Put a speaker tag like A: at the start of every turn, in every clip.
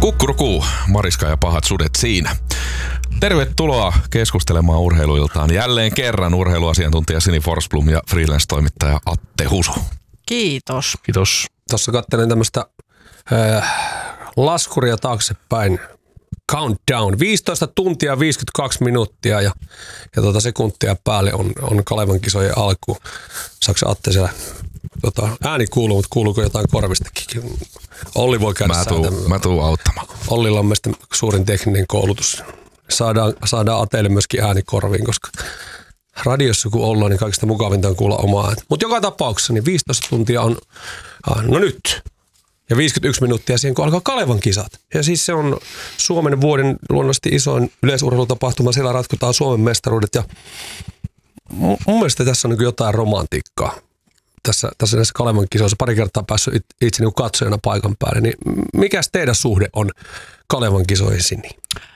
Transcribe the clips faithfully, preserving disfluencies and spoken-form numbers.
A: Kukkurukuu, Mariska ja pahat sudet siinä. Tervetuloa keskustelemaan urheiluiltaan jälleen kerran urheiluasiantuntija Sini Forsblom ja freelance-toimittaja Atte Husu.
B: Kiitos.
A: Kiitos.
C: Tuossa katselen tämmöistä äh, laskuria taaksepäin. Countdown. viisitoista tuntia viisikymmentäkaksi minuuttia ja, ja tuota sekuntia päälle on, on Kalevan kisojen alku. Saatko Atte siellä tota, ääni kuuluu, mutta kuuluuko jotain korvistakin? Olli voi käydä
A: Mä tuun, mä tuun auttamaan.
C: Ollilla on mielestäni suurin tekninen koulutus. Saadaan, saadaan Ateille myöskin ääni korviin, koska radiossa kun ollaan, niin kaikista mukavinta on kuulla omaa ääntä. Mutta joka tapauksessa niin viisitoista tuntia on, no nyt, ja viisikymmentäyksi minuuttia siihen, kun alkaa Kalevan kisat. Ja siis se on Suomen vuoden luonnollisesti isoin yleisurheilutapahtuma. Siellä ratkotaan Suomen mestaruudet ja mun mielestä tässä on niin jotain romantiikkaa. Tässä, tässä näissä Kalevan kisoissa pari kertaa päässyt itse niin katsojana paikan päälle. Niin mikäs teidän suhde on Kalevan kisoihin, Sini?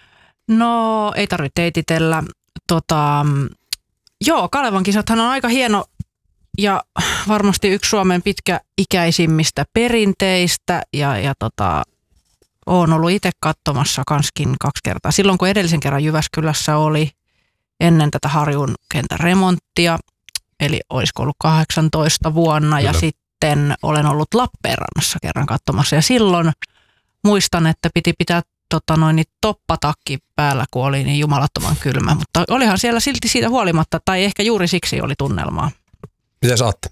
B: No ei tarvitse teititellä. Tota, joo, Kalevan kisathan on aika hieno ja varmasti yksi Suomen pitkäikäisimmistä perinteistä ja, ja tota, olen ollut itse katsomassa kanskin kaksi kertaa. Silloin kun edellisen kerran Jyväskylässä oli ennen tätä Harjun kentän remonttia, eli olisiko ollut kahdeksantoista vuonna. Kyllä. Ja sitten olen ollut Lappeenrannassa kerran katsomassa ja silloin muistan, että piti pitää tota noin, niin toppatakki päällä, kun oli niin jumalattoman kylmä, mutta olihan siellä silti siitä huolimatta, tai ehkä juuri siksi oli tunnelmaa.
C: Mitä saatte?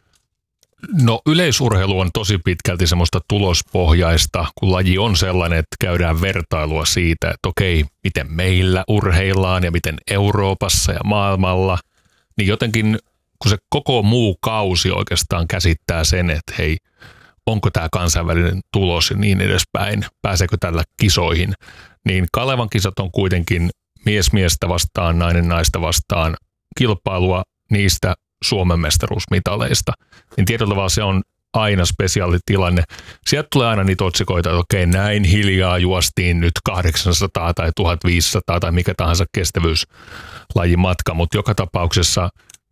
D: No yleisurheilu on tosi pitkälti semmoista tulospohjaista, kun laji on sellainen, että käydään vertailua siitä, että okei, miten meillä urheillaan ja miten Euroopassa ja maailmalla, niin jotenkin kun se koko muu kausi oikeastaan käsittää sen, että hei, onko tämä kansainvälinen tulos ja niin edespäin, pääseekö tällä kisoihin, niin Kalevan kisat on kuitenkin mies miestä vastaan, nainen naista vastaan kilpailua niistä Suomen mestaruusmitaleista. Niin tietyllä tavalla se on aina spesiaalitilanne. Sieltä tulee aina niitä otsikoita, että okei, näin hiljaa juostiin nyt kahdeksansataa tai tuhatviisisataa tai mikä tahansa kestävyyslajimatka, mutta joka tapauksessa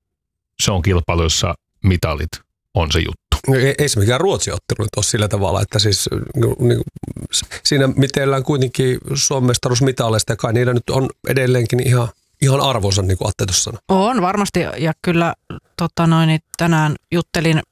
D: se on kilpailu, jossa mitalit on se juttu.
C: Ei, ei se mikään Ruotsi-ottelu nyt ole sillä tavalla, että siis niin, siinä mitellään kuitenkin Suomen mestaruusmitaleista ja kai niillä nyt on edelleenkin ihan, ihan arvonsa, niin kuin Atte tuossa sanoi.
B: On varmasti ja kyllä tota noin, tänään juttelin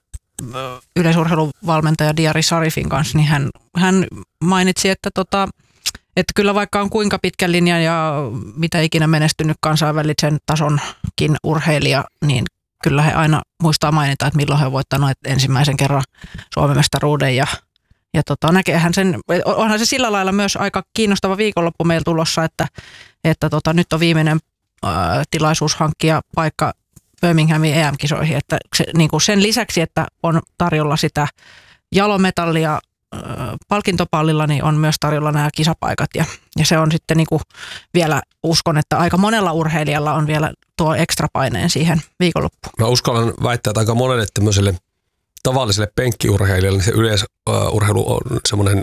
B: yleisurheiluvalmentaja Diari Sarifin kanssa, niin hän, hän mainitsi, että, tota, että kyllä vaikka on kuinka pitkä linja ja mitä ikinä menestynyt kansainvälisen tasonkin urheilija, niin kyllä he aina muistaa mainita, että milloin he on voittanut ensimmäisen kerran Suomen mestaruuden ja, ja tota, näkeehän sen, onhan se sillä lailla myös aika kiinnostava viikonloppu meillä tulossa, että, että tota, nyt on viimeinen ää, tilaisuus hankkia paikka Birminghamin E M-kisoihin, että se, niin kuin sen lisäksi, että on tarjolla sitä jalometallia ää, palkintopallilla, niin on myös tarjolla nämä kisapaikat ja, ja se on sitten niin kuin vielä uskon, että aika monella urheilijalla on vielä tuo ekstra paineen siihen viikonloppuun.
C: Mä uskallan väittää, että aika monelle tämmöiselle tavalliselle penkkiurheilijalle niin se yleisurheilu on semmoinen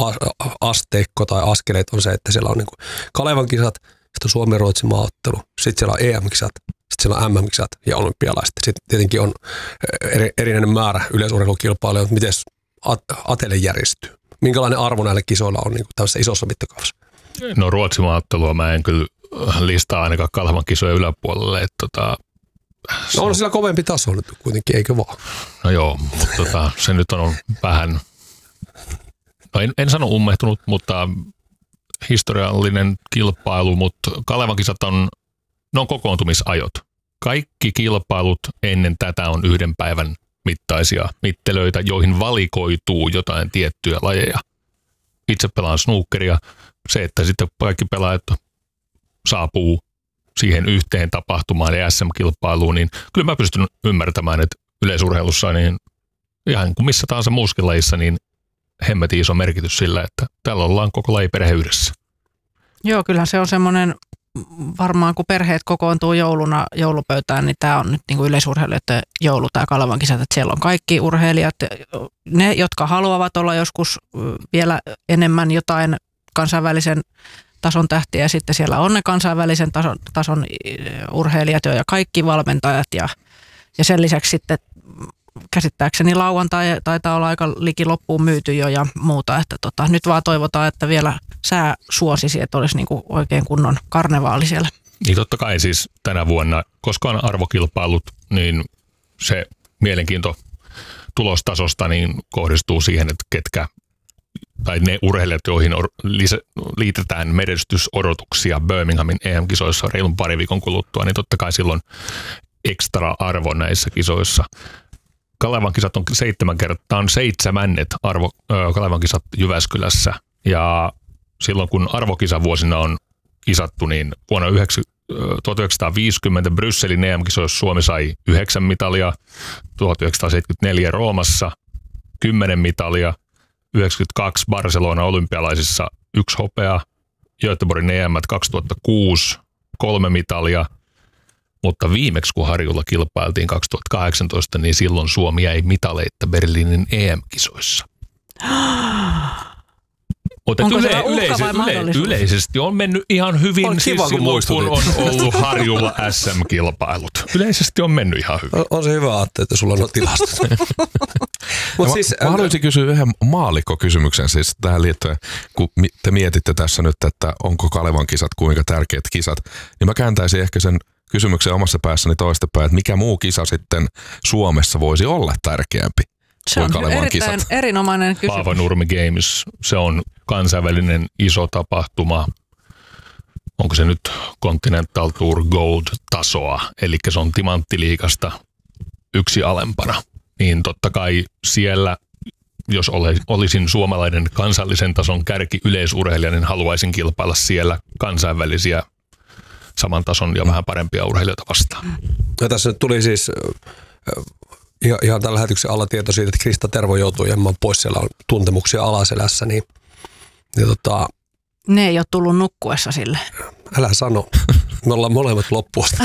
C: asteikko tai askeleet on se, että siellä on niin kuin Kalevan kisat, sitten on Suomen-Ruotsin maaottelu, sitten siellä on E M-kisat, sitten siellä on M M-kisat ja olympialaiset. Sitten tietenkin on eri, erinäinen määrä yleisurheilukilpailuja, mutta miten Atelle järjestyy? Minkälainen arvo näillä kisoilla on niin kuin tämmöisessä isossa mittakaavassa?
D: No Ruotsin maaottelua mä en kyllä listaa ainakaan Kalevan kisojen yläpuolelle. Että tota,
C: no on sillä kovempi taso nyt kuitenkin, eikö vaan?
D: No joo, mutta tota, se nyt on vähän, no en, en sano ummehtunut, mutta historiallinen kilpailu, mutta Kalevan kisat on, ne on kokoontumisajot. Kaikki kilpailut ennen tätä on yhden päivän mittaisia mittelöitä, joihin valikoituu jotain tiettyjä lajeja. Itse pelaan snookeria. Se, että sitten kaikki pelaajat saapuu siihen yhteen tapahtumaan ja S M-kilpailuun, niin kyllä mä pystyn ymmärtämään, että yleisurheilussa niin ihan kuin missä tahansa muuskin lajissa, niin hemmetin iso merkitys sillä, että täällä ollaan koko lajiperhe yhdessä.
B: Joo, kyllähän se on semmoinen, varmaan kun perheet kokoontuu jouluna joulupöytään, niin tämä on nyt niin kuin yleisurheilijoiden joulu, tämä Kalevan kisat, että siellä on kaikki urheilijat, ne, jotka haluavat olla joskus vielä enemmän jotain kansainvälisen tason tähtiä ja sitten siellä on ne kansainvälisen tason, tason urheilijat ja kaikki valmentajat ja, ja sen lisäksi sitten käsittääkseni lauantai taitaa olla aika liki loppuun myyty jo ja muuta, että tota, nyt vaan toivotaan, että vielä sää suosisi, että olisi niinku oikein kunnon karnevaali siellä.
D: Niin totta kai siis tänä vuonna, koska on arvokilpailut, niin se mielenkiinto tulostasosta niin kohdistuu siihen, että ketkä tai ne urheilijat, joihin liitetään menestysodotuksia Birminghamin E M-kisoissa reilun pari viikon kuluttua, niin totta kai silloin ekstra arvo näissä kisoissa. Kalevan kisat on seitsemän kertaa, on seitsemännet arvo, äh, Kalevan kisat Jyväskylässä ja silloin kun arvokisavuosina on kisattu, niin vuonna tuhatyhdeksänsataaviisikymmentä Brysselin E M-kisoissa Suomi sai yhdeksän mitalia, tuhatyhdeksänsataaseitsemänkymmentäneljä Roomassa kymmenen mitalia, yhdeksänkymmentäkaksi Barcelona olympialaisissa yksi hopea, Göteborgin E M kaksituhattakuusi kolme mitalia, mutta viimeksi kun Harjulla kilpailtiin kaksituhattakahdeksantoista, niin silloin Suomi jäi mitaleitta Berliinin E M-kisoissa. Mutta yle, yleise, yle, yleisesti on mennyt ihan hyvin, on siis kiva, silloin kun on ollut Harjulla S M-kilpailut. Yleisesti on mennyt ihan hyvin.
C: On, on se hyvä, Atte, että sulla on tilastot.
A: Mut mä, siis, mä haluaisin kysyä yhden maallikkokysymyksen siis tähän liittyen, kun te mietitte tässä nyt, että onko Kalevan kisat kuinka tärkeät kisat, niin mä kääntäisin ehkä sen kysymyksen omassa päässäni toistepäin, että mikä muu kisa sitten Suomessa voisi olla tärkeämpi?
B: Se on erittäin kisat. Erinomainen kysymys.
D: Paavanurmi Games, se on kansainvälinen iso tapahtuma. Onko se nyt Continental Tour Gold-tasoa, eli se on timanttiliigasta yksi alempana. Niin totta kai siellä, jos olisin suomalainen kansallisen tason kärki yleisurheilija, niin haluaisin kilpailla siellä kansainvälisiä saman tason ja vähän parempia urheilijoita vastaan.
C: Ja tässä nyt tuli siis ihan, ihan tämän lähetyksen alla tieto siitä, että Krista Tervo joutuu jäämään pois, siellä on tuntemuksia alaselässä, niin, niin tota,
B: ne ei ole tullut nukkuessa sille.
C: Älä sano. Me ollaan molemmat loppuasta.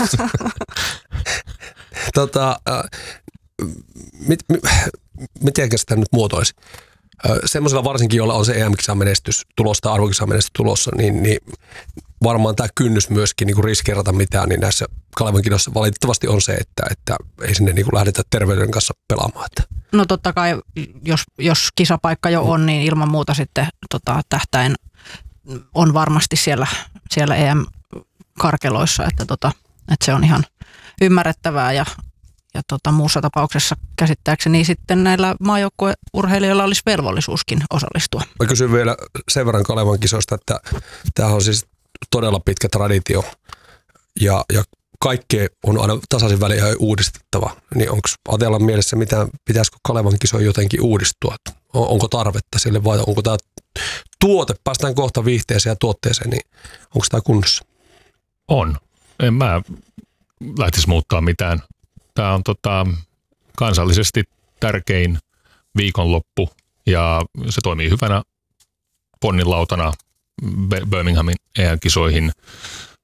C: tota, äh, mit, mit, mitenkä sitä nyt muotoisi? Äh, semmoisella varsinkin, jolla on se E M-kisan menestys tulossa tai arvokisan menestys tulossa, niin, niin varmaan tämä kynnys myöskin niin riskeerata mitään, niin näissä Kalevan kisoissa valitettavasti on se, että, että ei sinne niin lähdetä terveyden kanssa pelaamaan. Että.
B: No totta kai, jos, jos kisapaikka jo on, niin ilman muuta sitten tota, tähtäin on varmasti siellä, siellä E M-karkeloissa, että, tota, että se on ihan ymmärrettävää ja, ja tota, muussa tapauksessa käsittääkseni sitten näillä maajoukkueurheilijoilla olisi velvollisuuskin osallistua.
C: Mä kysyn vielä sen verran Kalevan kisoista, että tämä on siis todella pitkä traditio ja, ja kaikkea on aina tasaisin väliin uudistettava. Niin onko Atella mielessä, mitä, pitäisikö Kalevan kisoja jotenkin uudistua? On, onko tarvetta sille vai onko tämä tuote, päästään kohta viihteeseen ja tuotteeseen, niin onko tämä kunnossa?
D: On. En mä lähtisi muuttaa mitään. Tämä on tota, kansallisesti tärkein viikonloppu ja se toimii hyvänä ponnilautana Birminghamin E M-kisoihin.